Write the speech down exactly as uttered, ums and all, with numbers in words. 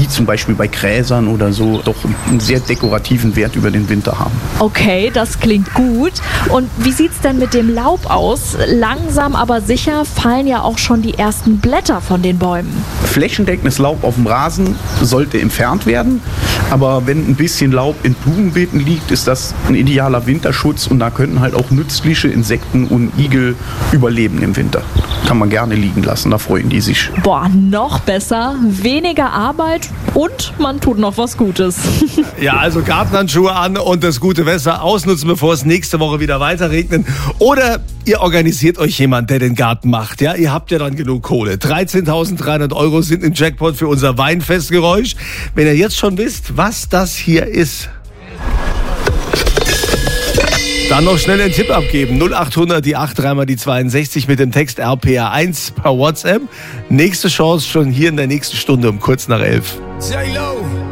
wie zum Beispiel bei Gräsern oder so, doch einen sehr dekorativen Wert über den Winter haben. Okay, das klingt gut. Und wie sieht's denn mit dem Laub aus? Langsam, aber sicher fallen ja auch schon die ersten Blätter von den Bäumen. Flächendeckendes Laub auf dem Rasen sollte entfernt werden, aber wenn ein bisschen Laub in Blumenbeeten liegt, ist das ein idealer Winterschutz und da könnten halt auch nützliche Insekten und Igel überleben im Winter. Kann man gerne liegen lassen, da freuen die sich. Boah, noch besser, weniger Arbeit und man tut noch was Gutes. Ja, also Gartenhandschuhe an und das gute Wetter ausnutzen, bevor es nächste Woche wieder weiter regnet. Oder ihr organisiert euch jemand, der den Garten macht. Ja, ihr habt ja dann genug Kohle. dreizehntausenddreihundert Euro sind im Jackpot für unser Weinfestgeräusch. Wenn ihr jetzt schon wisst, was das hier ist, dann noch schnell einen Tipp abgeben. null achthundert, die acht, dreimal die zweiundsechzig mit dem Text R P R eins per WhatsApp. Nächste Chance schon hier in der nächsten Stunde um kurz nach elf. J-Lo.